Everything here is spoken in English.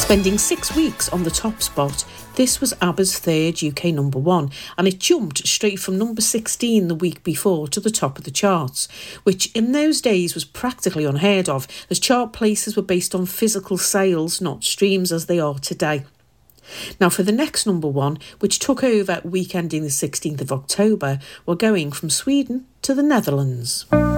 Spending 6 weeks on the top spot, this was ABBA's third UK number one, and it jumped straight from number 16 the week before to the top of the charts, which in those days was practically unheard of, as chart places were based on physical sales, not streams as they are today. Now for the next number one, which took over week ending the 16th of October, we're going from Sweden to the Netherlands.